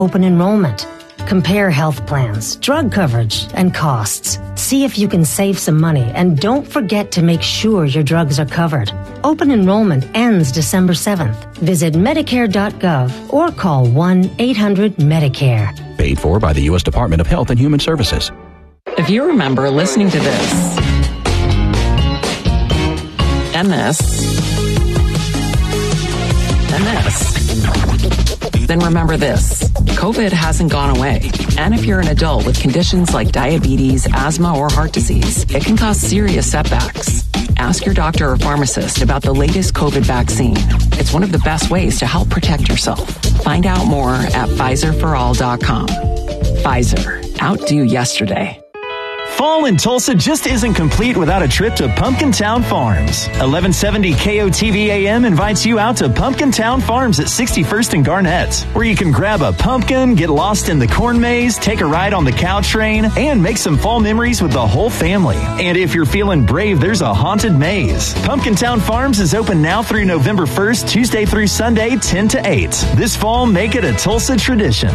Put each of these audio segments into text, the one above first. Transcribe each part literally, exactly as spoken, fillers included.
open enrollment. Compare health plans, drug coverage, and costs. See if you can save some money, and don't forget to make sure your drugs are covered. Open enrollment ends December seventh. Visit Medicare dot gov or call one eight hundred Medicare. Paid for by the U S Department of Health and Human Services. If you remember listening to this and this and this, then remember this. COVID hasn't gone away. And if you're an adult with conditions like diabetes, asthma, or heart disease, it can cause serious setbacks. Ask your doctor or pharmacist about the latest COVID vaccine. It's one of the best ways to help protect yourself. Find out more at Pfizer for all dot com. Pfizer. Outdo yesterday. Fall in Tulsa just isn't complete without a trip to Pumpkin Town Farms. eleven seventy K O T V A M invites you out to Pumpkin Town Farms at sixty-first and Garnett, where you can grab a pumpkin, get lost in the corn maze, take a ride on the cow train, and make some fall memories with the whole family. And if you're feeling brave, there's a haunted maze. Pumpkin Town Farms is open now through November first, Tuesday through Sunday, ten to eight. This fall, make it a Tulsa tradition.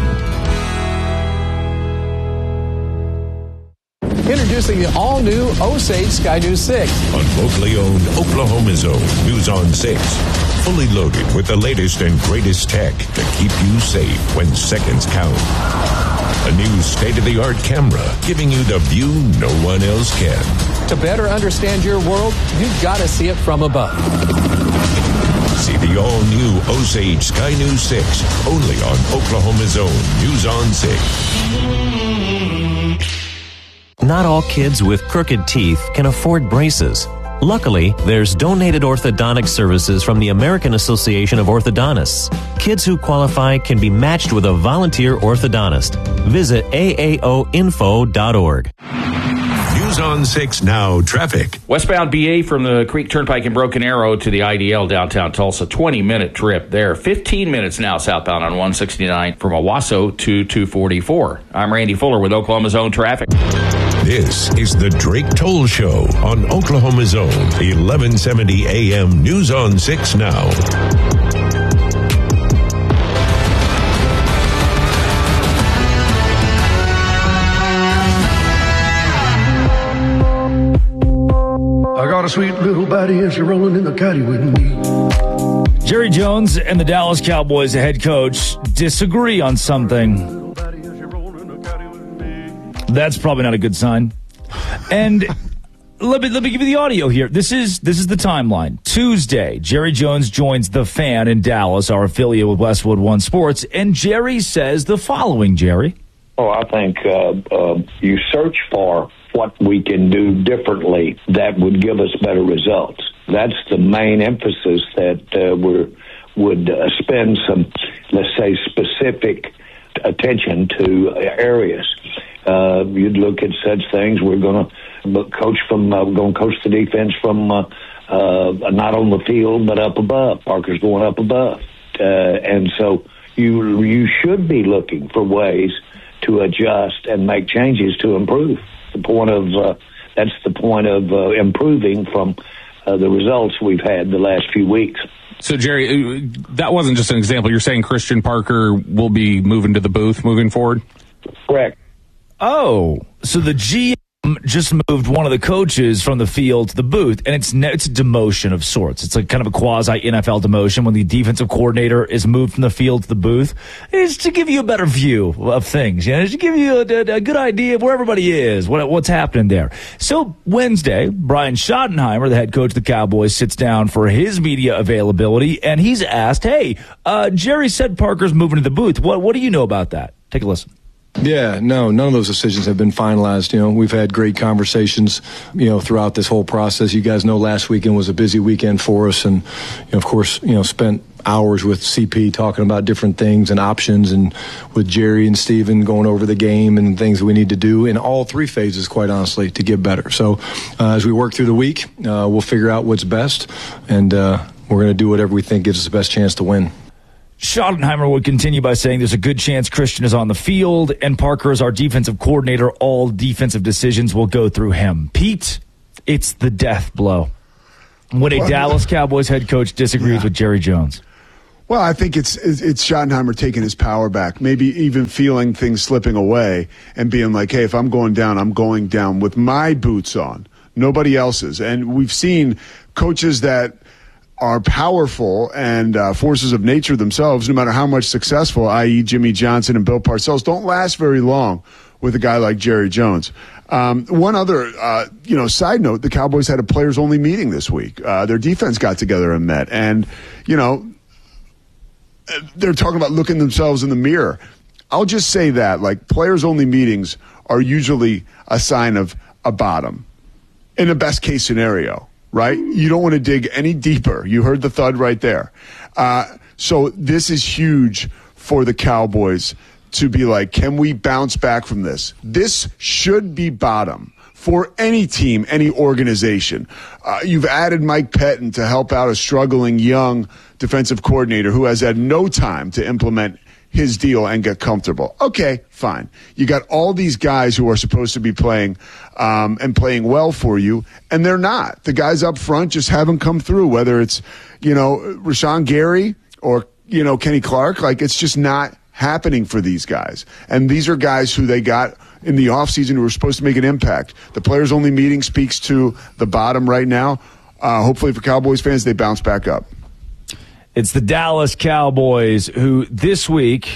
Introducing the all-new Osage Sky News six. On locally owned Oklahoma's Own News on six. Fully loaded with the latest and greatest tech to keep you safe when seconds count. A new state-of-the-art camera giving you the view no one else can. To better understand your world, you've got to see it from above. See the all-new Osage Sky News six, only on Oklahoma's Own News on six. Not all kids with crooked teeth can afford braces. Luckily, there's donated orthodontic services from the American Association of Orthodontists. Kids who qualify can be matched with a volunteer orthodontist. Visit A A O info dot org. News on six now traffic. Westbound B A from the Creek Turnpike in Broken Arrow to the I D L downtown Tulsa, twenty-minute trip there. fifteen minutes now southbound on one sixty-nine from Owasso to two forty-four. I'm Randy Fuller with Oklahoma's Own Traffic. This is the Drake Toll Show on Oklahoma's Own, eleven seventy A M News on six now. I got a sweet little body and she's rolling in the caddy with me. Jerry Jones and the Dallas Cowboys head coach disagree on something. That's probably not a good sign. And let me let me give you the audio here. This is this is the timeline. Tuesday, Jerry Jones joins The Fan in Dallas, our affiliate with Westwood One Sports, and Jerry says the following, Jerry. Oh, I think uh, uh, you search for what we can do differently that would give us better results. That's the main emphasis that uh, we would uh, spend some, let's say, specific attention to areas. Uh, you'd look at such things. We're going to coach from, uh, we're going to coach the defense from uh, uh, not on the field but up above. Parker's going up above, uh, and so you you should be looking for ways to adjust and make changes to improve. The point of uh, that's the point of uh, improving from uh, the results we've had the last few weeks. So, Jerry, that wasn't just an example. You're saying Christian Parker will be moving to the booth moving forward? Correct. Oh, so the G M just moved one of the coaches from the field to the booth, and it's ne- it's a demotion of sorts. It's like kind of a quasi-N F L demotion when the defensive coordinator is moved from the field to the booth. It's to give you a better view of things, you know, to give you a, a, a good idea of where everybody is, what, what's happening there. So Wednesday, Brian Schottenheimer, the head coach of the Cowboys, sits down for his media availability, and he's asked, hey, uh, Jerry said Parker's moving to the booth. What, what do you know about that? Take a listen. Yeah, no, none of those decisions have been finalized. You know, we've had great conversations, you know, throughout this whole process. You guys know last weekend was a busy weekend for us, and, you know, of course, you know, spent hours with C P talking about different things and options, and with Jerry and Steven going over the game and things that we need to do in all three phases, quite honestly, to get better. So uh, as we work through the week, uh, we'll figure out what's best, and uh, we're going to do whatever we think gives us the best chance to win. Schottenheimer would continue by saying there's a good chance Christian is on the field and Parker is our defensive coordinator. All defensive decisions will go through him. Pete, it's the death blow when a Dallas Cowboys head coach disagrees yeah. with Jerry Jones. Well, I think it's it's Schottenheimer taking his power back, maybe even feeling things slipping away and being like, hey, if I'm going down, I'm going down with my boots on, nobody else's. And we've seen coaches that are powerful and uh, forces of nature themselves, no matter how much successful, that is. Jimmy Johnson and Bill Parcells, don't last very long with a guy like Jerry Jones. Um, one other, uh, you know, side note, the Cowboys had a players-only meeting this week. Uh, their defense got together and met. And, you know, they're talking about looking themselves in the mirror. I'll just say that, like, players-only meetings are usually a sign of a bottom in the best-case scenario, right? You don't want to dig any deeper. You heard the thud right there. Uh, so this is huge for the Cowboys to be like, can we bounce back from this? This should be bottom for any team, any organization. Uh, you've added Mike Pettin to help out a struggling young defensive coordinator who has had no time to implement his deal and get comfortable. Okay, fine. You got all these guys who are supposed to be playing um, and playing well for you, and they're not. The guys up front just haven't come through, whether it's, you know, Rashawn Gary or, you know, Kenny Clark. Like, it's just not happening for these guys. And these are guys who they got in the offseason who were supposed to make an impact. The players-only meeting speaks to the bottom right now. Uh, hopefully for Cowboys fans, they bounce back up. It's the Dallas Cowboys who this week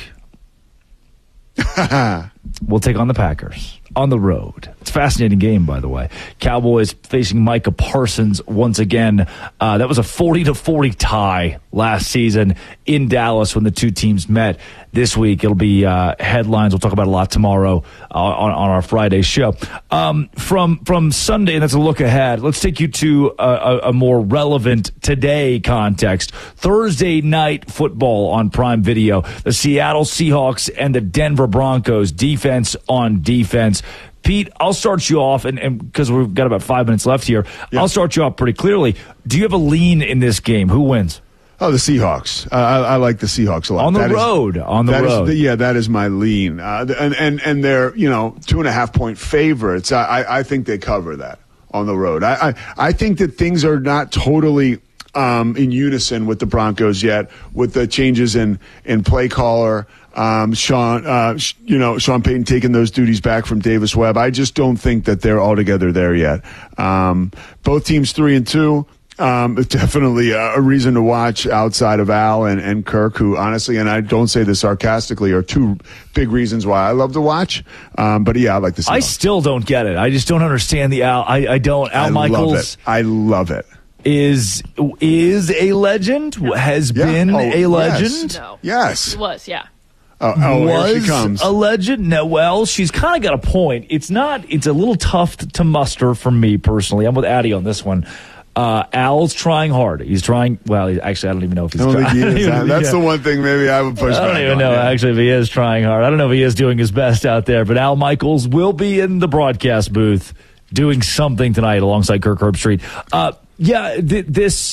will take on the Packers on the road. It's a fascinating game, by the way. Cowboys facing Micah Parsons once again. Uh, that was a forty to forty tie last season in Dallas when the two teams met. This week, it'll be uh, headlines. We'll talk about a lot tomorrow uh, on, on our Friday show. Um, from from Sunday, and that's a look ahead, let's take you to a, a, a more relevant today context. Thursday night football on Prime Video. The Seattle Seahawks and the Denver Broncos, defense on defense. Pete, I'll start you off, and because we've got about five minutes left here, yeah. I'll start you off pretty clearly. Do you have a lean in this game? Who wins? Oh, the Seahawks. Uh, I, I like the Seahawks a lot. On the that road. Is, on the road. Is, yeah, that is my lean. Uh, and, and, and they're, you know, two and a half point favorites. I, I think they cover that on the road. I, I, I think that things are not totally um, in unison with the Broncos yet, with the changes in, in play caller. Um, Sean, uh, you know, Sean Payton taking those duties back from Davis Webb. I just don't think that they're altogether there yet. Um, both teams three and two. Um, definitely a, a reason to watch outside of Al and, and Kirk, who honestly, and I don't say this sarcastically, are two big reasons why I love to watch. Um, but yeah, I like to see. I still don't get it. I just don't understand the Al. I, I don't. Al I Michaels. Love it. I love it. Is is a legend? No. Has yeah. been oh, a legend? Yes. No. Yes. He was. Yeah. Oh, oh was here she comes. A legend? No, well, she's kind of got a point. It's not. It's a little tough to muster for me personally. I'm with Addie on this one. Uh, Al's trying hard. He's trying. Well, he, actually, I don't even know if he's I don't trying. Think he is. That, that's yeah. the one thing maybe I would push. I don't back even on, know yeah. actually if he is trying hard. I don't know if he is doing his best out there. But Al Michaels will be in the broadcast booth doing something tonight alongside Kirk Herbstreit. Uh, yeah, th- this.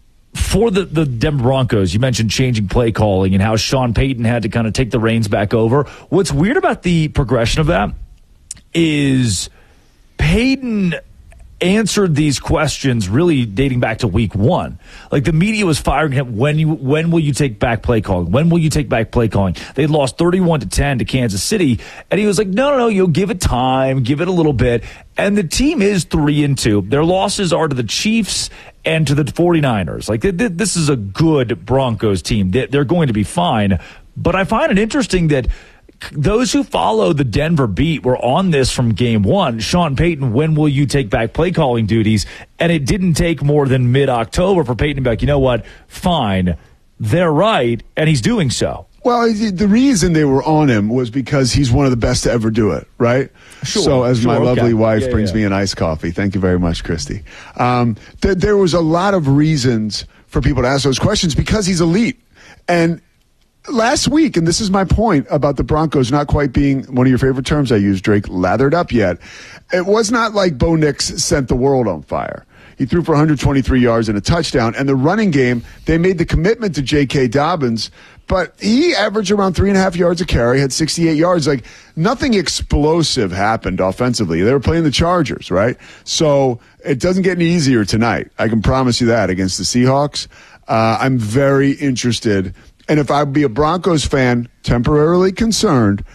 For the, the Denver Broncos, you mentioned changing play calling and how Sean Payton had to kind of take the reins back over. What's weird about the progression of that is Payton answered these questions really dating back to week one. Like the media was firing him. When you, when will you take back play calling? When will you take back play calling? They lost thirty-one to ten to Kansas City. And he was like, no, no, no, you'll give it time, give it a little bit. And the team is three and two. Their losses are to the Chiefs and to the 49ers. Like this is a good Broncos team. They're going to be fine. But I find it interesting that those who follow the Denver beat were on this from game one. Sean Payton, when will you take back play calling duties? And it didn't take more than mid-October for Payton to be like, you know what, fine, they're right, and he's doing so. Well, the reason they were on him was because he's one of the best to ever do it, right? Sure. So as sure, my okay. lovely wife yeah, brings yeah. me an iced coffee, thank you very much, Christy. Um, th- there was a lot of reasons for people to ask those questions because he's elite. And last week, and this is my point about the Broncos not quite being one of your favorite terms I use, Drake, lathered up yet. It was not like Bo Nix sent the world on fire. He threw for one hundred twenty-three yards and a touchdown. And the running game, they made the commitment to J K. Dobbins, but he averaged around three and a half yards a carry, had sixty-eight yards. Like nothing explosive happened offensively. They were playing the Chargers, right? So it doesn't get any easier tonight. I can promise you that against the Seahawks. Uh, I'm very interested. And if I'd be a Broncos fan, temporarily concerned